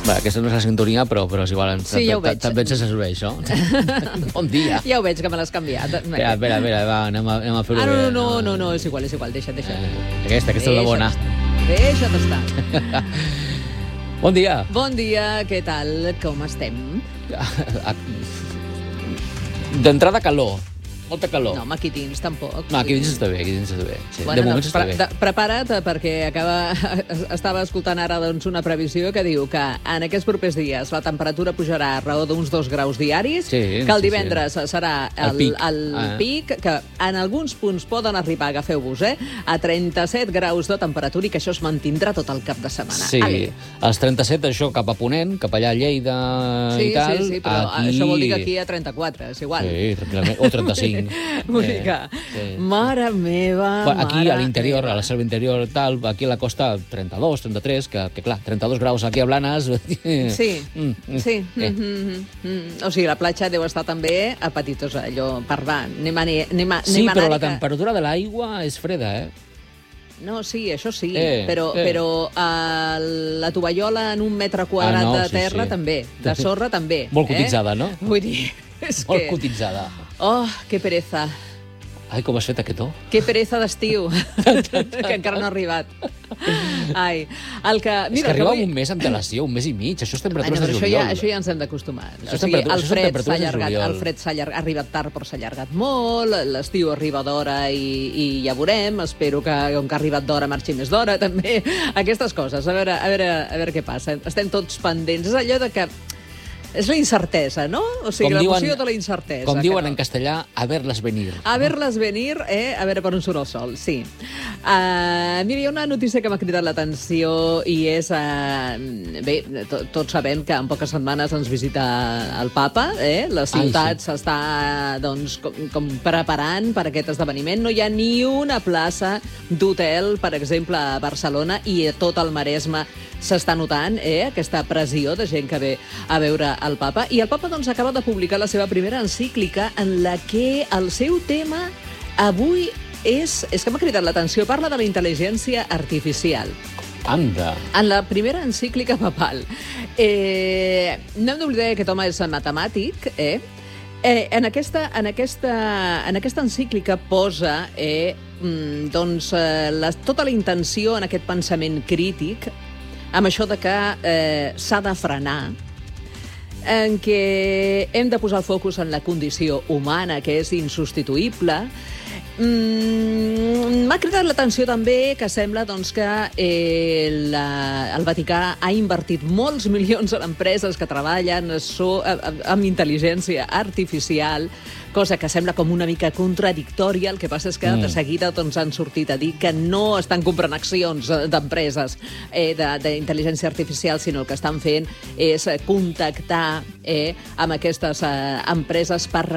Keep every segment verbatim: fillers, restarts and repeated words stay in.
Bé, aquesta no és la sintonia, però, però és igual. Sí, ja ho veig. També ens serveix, no? Bon dia. Ja ho veig, que me l'has canviat. Espera, espera, espera, va, anem a, anem a fer-ho Ah, bé. no, no, no, no, és igual, és igual, deixa't, deixa't. Eh, aquesta, aquesta és la bona. Deixa't estar. Bon dia. Bon dia, què tal? Com estem? D'entrada calor. Molta calor. No, home, aquí dins tampoc. No, aquí dins està bé, aquí dins està bé. Sí. Bueno, de moment doncs, està pre bé. de, prepara't, perquè acaba, estava escoltant ara doncs, una previsió que diu que en aquests propers dies la temperatura pujarà a raó d'uns dos graus diaris, Sí, que el sí, divendres sí. serà El el, pic. el Ah. pic, que en alguns punts poden arribar, agafeu-vos, eh, a trenta-set graus de temperatura i que això es mantindrà tot el cap de setmana. Sí, Ale. els trenta-set, això, cap a Ponent, cap allà a Lleida Sí, i tal. sí, sí, però aquí... això vol dir que aquí a trenta-quatre, és igual. Sí, tranquil·lament. O trenta-cinc. Vull dir Eh, que, sí. mare meva, Bueno, aquí, mare a l'interior, meva. a la selva interior, tal, aquí a la costa, trenta-dos, trenta-tres, que, que clar, trenta-dos graus aquí a Blanes... Sí, Mm, mm, sí. eh. Mm -hmm, mm. O sigui, la platja deu estar també apetitosa, allò, per va, anem a, anem a, Sí, anem a però la anar-hi que- temperatura de l'aigua és freda, eh? No, sí, això sí, Eh, però, eh. però uh, la tovallola en un metre quadrat Ah, no, de sí, terra sí. també, de sorra també. Molt eh? cotitzada, no? Vull dir, és Molt que... cotitzada. Oh, que pereza. Ai, com has fet aquest to? Que pereza d'estiu, que encara no ha arribat. Ai, el que... És que arriba un mes amb antelació, un mes i mig. Això és temperatures Bueno, de això, juliol. ja, això ja ens hem d'acostumar. Això és temperatura- el això són fred s'ha temperatures de allargat, juliol. el fred s'ha allargat, ha arribat tard però s'ha allargat molt, l'estiu arriba d'hora i, i ja veurem, espero que com que ha arribat d'hora marxi més d'hora també, aquestes coses, a veure, a veure, a veure què passa. Estem tots pendents, és allò de que és la incertesa, no? O sigui, Com l'emoció diuen- de la incertesa. Com que diuen no. en castellà, a verles venir. A verles venir, eh? A veure per on surt el sol, sí. Uh, mira, hi ha una notícia que m'ha cridat l'atenció i és... Uh, bé, to, tots sabem que en poques setmanes ens visita el papa, eh? La ciutat s'està, doncs, com, com preparant per aquest esdeveniment. No hi ha ni una plaça d'hotel, per exemple, a Barcelona, i a tot el Maresme s'està notant, eh? Aquesta pressió de gent que ve a veure el papa. I el papa, doncs, acaba de publicar la seva primera encíclica en la que el seu tema avui és... És que m'ha cridat l'atenció. Parla de la intel·ligència artificial. Anda. En la primera encíclica papal. Eh, no hem d'oblidar que aquest home és matemàtic, eh? Eh, en, aquesta, en, aquesta, en aquesta encíclica posa eh, mm, doncs, eh, la, tota la intenció en aquest pensament crític amb això de que eh, s'ha de frenar, en què hem de posar el focus en la condició humana, que és insubstituïble. Mm, M'ha cridat l'atenció també que sembla doncs, que eh, la, el Vaticà ha invertit molts milions en empreses que treballen so, amb intel·ligència artificial, cosa que sembla com una mica contradictòria. El que passa és que mm. de seguida doncs, han sortit a dir que no estan comprant accions d'empreses eh, d'intel·ligència artificial, sinó el que estan fent és contactar eh, amb aquestes eh, empreses per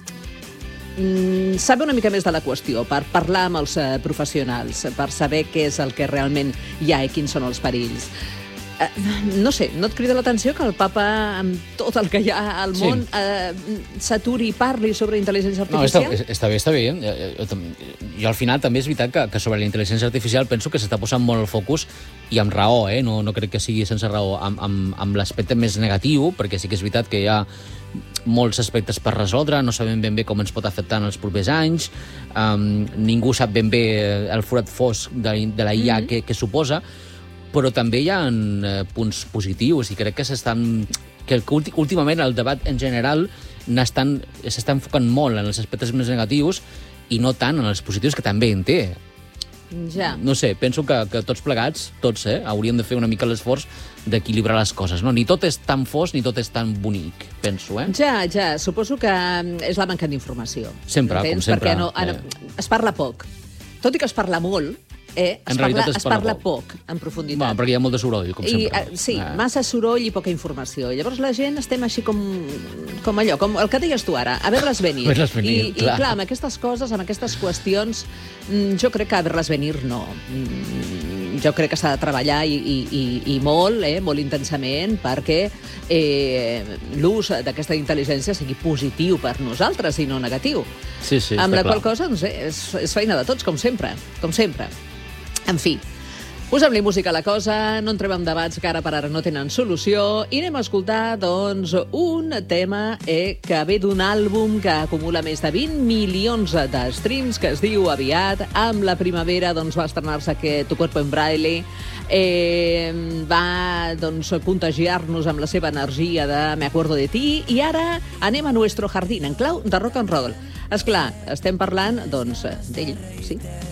mm, saber una mica més de la qüestió, per parlar amb els eh, professionals, per saber què és el que realment hi ha i quins són els perills. Eh, no sé, no et crida l'atenció que el papa, amb tot el que hi ha al món, sí. eh, s'aturi i parli sobre intel·ligència artificial? No, està, està bé, està bé. Jo, jo, jo al final també és veritat que, que sobre la intel·ligència artificial penso que s'està posant molt el focus, i amb raó, eh? no, no crec que sigui sense raó, amb, amb, amb l'aspecte més negatiu, perquè sí que és veritat que hi ha molts aspectes per resoldre, no sabem ben bé com ens pot afectar en els propers anys, um, ningú sap ben bé el forat fosc de, de la I A mm-hmm. que, que suposa, però també hi ha eh, punts positius, i crec que s'estan que últimament el debat en general s'està enfocant molt en els aspectes més negatius i no tant en els positius, que també en té. Ja. No sé, penso que, que tots plegats, tots, eh, hauríem de fer una mica l'esforç d'equilibrar les coses, no? Ni tot és tan fos ni tot és tan bonic, penso, eh? Ja, ja, suposo que és la manca d'informació. Sempre, com sempre. Perquè no, ara, eh. es parla poc. Tot i que es parla molt, eh, es, En parla, realitat es es parla parla poc, en profunditat. Bueno, perquè hi ha molt de soroll, com I, sempre. eh, sí, eh. massa soroll i poca informació. Llavors la gent estem així com, com allò, com el que deies tu ara, a ver-les venir. A ver-les venir, I, clar. I clar, amb aquestes coses, amb aquestes qüestions, mm, jo crec que a ver-les venir no. Mm, jo crec que s'ha de treballar i, i, i, i molt, eh, molt intensament, perquè eh, l'ús d'aquesta intel·ligència sigui positiu per nosaltres i no negatiu. Sí, sí, amb està la clar. qual cosa, no sé, és, és feina de tots, com sempre, com sempre. En fi, Posem-li música a la cosa, no entrem en debats que ara per ara no tenen solució i anem a escoltar, doncs, un tema eh, que ve d'un àlbum que acumula més de vint milions de streams, que es diu Aviat. Amb la primavera doncs, va estrenar-se aquest Tu cuerpo en braille, eh, va doncs, contagiar-nos amb la seva energia de Me acuerdo de ti, i ara anem a Nuestro jardín, en clau de rock and roll. Esclar, estem parlant doncs, d'ell, sí.